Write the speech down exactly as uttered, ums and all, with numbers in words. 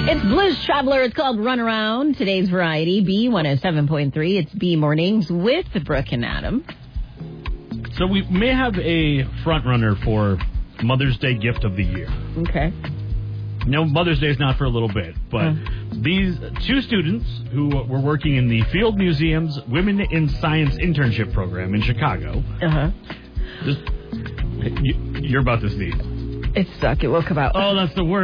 It's Blues Traveler. It's called Run Around. Today's variety, B one oh seven point three. It's B Mornings with Brooke and Adam. So we may have a front runner for Mother's Day gift of the year. Okay. No, Mother's Day is not for a little bit, but uh. these two students who were working in the Field Museum's Women in Science internship program in Chicago. Uh-huh. Just, you, you're about to sneeze. It's stuck. It will come out. Oh, that's the worst.